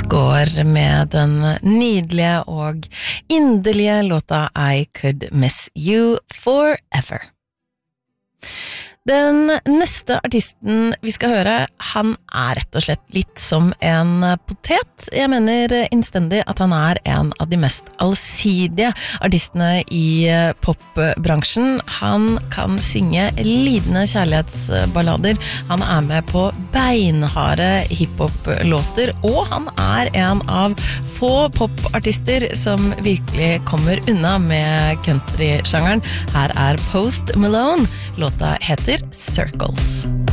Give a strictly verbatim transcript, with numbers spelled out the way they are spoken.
går med den nydelige og inderlige låta I Could Miss You Forever. Den neste artisten vi skal høre, han er rett og slett litt som en potet. Jeg mener innstendig at han er en av de mest allsidige artistene i popbransjen. Han kan synge lidende kjærlighetsballader, han er med på beinharde hiphop-låter, og han er en av få popartister som virkelig kommer unna med country-sjangeren. Her er Post Malone. Låta heter Circles.